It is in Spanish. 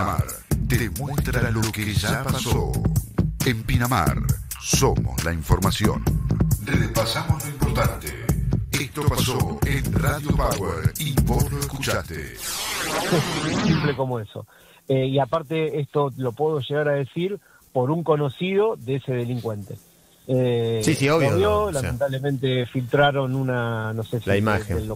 Pinamar te muestra lo que ya pasó. En Pinamar somos la información. Repasamos lo importante. Esto pasó en Radio Power y vos lo escuchaste. Simple como eso. Y aparte esto lo puedo llegar a decir por un conocido de ese delincuente. Sí, obvio. Lamentablemente filtraron una, no sé si la imagen. del